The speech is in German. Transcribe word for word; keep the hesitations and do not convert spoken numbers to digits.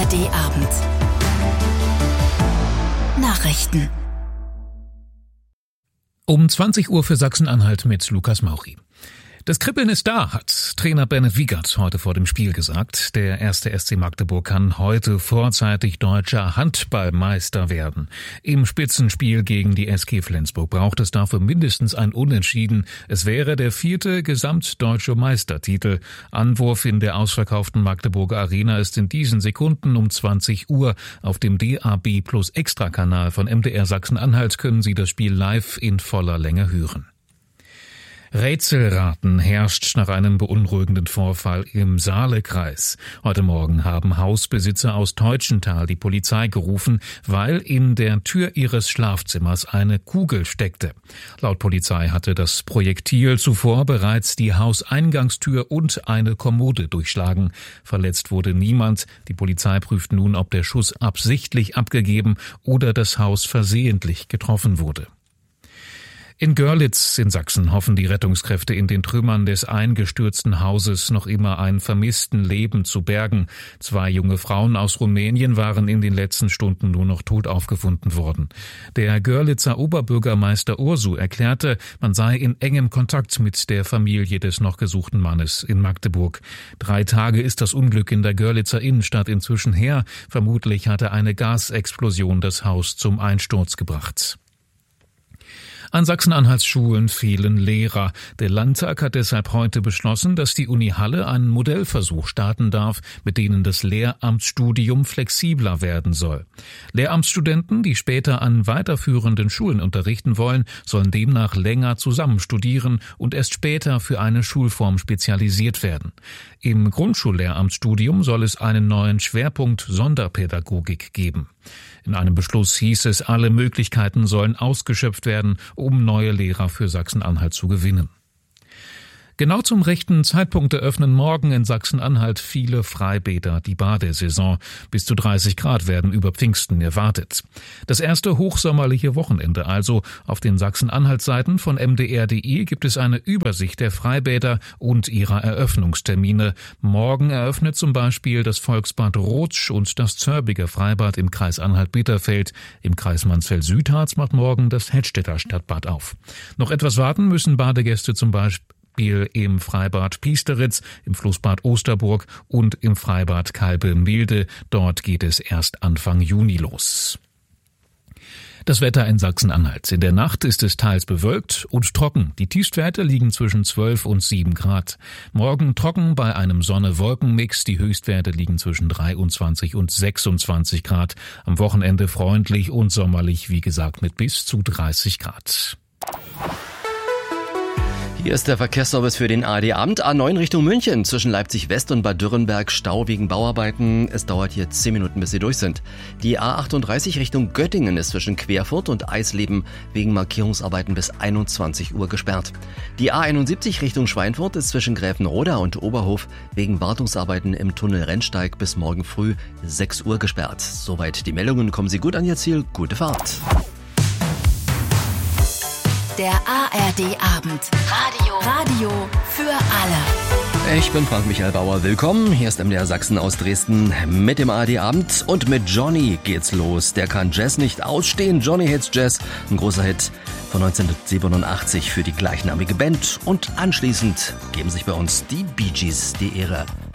D-Abend. Nachrichten. Um zwanzig Uhr für Sachsen-Anhalt mit Lukas Mauchi. Das Kribbeln ist da, hat Trainer Bernhard Wiegert heute vor dem Spiel gesagt. Der erste S C Magdeburg kann heute vorzeitig deutscher Handballmeister werden. Im Spitzenspiel gegen die S G Flensburg braucht es dafür mindestens ein Unentschieden. Es wäre der vierte gesamtdeutsche Meistertitel. Anwurf in der ausverkauften Magdeburger Arena ist in diesen Sekunden um zwanzig Uhr. Auf dem D A B Plus Extra-Kanal von M D R Sachsen-Anhalt können Sie das Spiel live in voller Länge hören. Rätselraten herrscht nach einem beunruhigenden Vorfall im Saalekreis. Heute Morgen haben Hausbesitzer aus Teutschenthal die Polizei gerufen, weil in der Tür ihres Schlafzimmers eine Kugel steckte. Laut Polizei hatte das Projektil zuvor bereits die Hauseingangstür und eine Kommode durchschlagen. Verletzt wurde niemand. Die Polizei prüft nun, ob der Schuss absichtlich abgegeben oder das Haus versehentlich getroffen wurde. In Görlitz in Sachsen hoffen die Rettungskräfte in den Trümmern des eingestürzten Hauses noch immer ein vermissten Leben zu bergen. Zwei junge Frauen aus Rumänien waren in den letzten Stunden nur noch tot aufgefunden worden. Der Görlitzer Oberbürgermeister Ursu erklärte, man sei in engem Kontakt mit der Familie des noch gesuchten Mannes in Magdeburg. Drei Tage ist das Unglück in der Görlitzer Innenstadt inzwischen her. Vermutlich hatte eine Gasexplosion das Haus zum Einsturz gebracht. An Sachsen-Anhalts Schulen fehlen Lehrer. Der Landtag hat deshalb heute beschlossen, dass die Uni Halle einen Modellversuch starten darf, mit denen das Lehramtsstudium flexibler werden soll. Lehramtsstudenten, die später an weiterführenden Schulen unterrichten wollen, sollen demnach länger zusammen studieren und erst später für eine Schulform spezialisiert werden. Im Grundschullehramtsstudium soll es einen neuen Schwerpunkt Sonderpädagogik geben. In einem Beschluss hieß es, alle Möglichkeiten sollen ausgeschöpft werden, um neue Lehrer für Sachsen-Anhalt zu gewinnen. Genau zum rechten Zeitpunkt eröffnen morgen in Sachsen-Anhalt viele Freibäder die Badesaison. Bis zu dreißig Grad werden über Pfingsten erwartet. Das erste hochsommerliche Wochenende also. Auf den Sachsen-Anhalt-Seiten von M D R punkt de gibt es eine Übersicht der Freibäder und ihrer Eröffnungstermine. Morgen eröffnet zum Beispiel das Volksbad Rotsch und das Zörbiger Freibad im Kreis Anhalt-Bitterfeld. Im Kreis Mansfeld-Südharz macht morgen das Hedstedter Stadtbad auf. Noch etwas warten müssen Badegäste zum Beispiel im Freibad Piesteritz, im Flussbad Osterburg und im Freibad Kalbe-Milde. Dort geht es erst Anfang Juni los. Das Wetter in Sachsen-Anhalt. In der Nacht ist es teils bewölkt und trocken. Die Tiefstwerte liegen zwischen zwölf und sieben Grad. Morgen trocken bei einem Sonne-Wolken-Mix. Die Höchstwerte liegen zwischen dreiundzwanzig und sechsundzwanzig Grad. Am Wochenende freundlich und sommerlich, wie gesagt, mit bis zu dreißig Grad. Hier ist der Verkehrsservice für den A R D-Abend. A neun Richtung München, zwischen Leipzig West und Bad Dürrenberg, Stau wegen Bauarbeiten. Es dauert hier zehn Minuten, bis Sie durch sind. Die A achtunddreißig Richtung Göttingen ist zwischen Querfurt und Eisleben wegen Markierungsarbeiten bis einundzwanzig Uhr gesperrt. Die A einundsiebzig Richtung Schweinfurt ist zwischen Gräfenroda und Oberhof wegen Wartungsarbeiten im Tunnel Rennsteig bis morgen früh sechs Uhr gesperrt. Soweit die Meldungen. Kommen Sie gut an Ihr Ziel. Gute Fahrt. Der A R D-Abend. Radio. Radio für alle. Ich bin Frank-Michael Bauer. Willkommen. Hier ist M D R Sachsen aus Dresden mit dem A R D-Abend. Und mit Johnny geht's los. Der kann Jazz nicht ausstehen. Johnny Hits Jazz. Ein großer Hit von neunzehnhundertsiebenundachtzig für die gleichnamige Band. Und anschließend geben sich bei uns die Bee Gees die Ehre.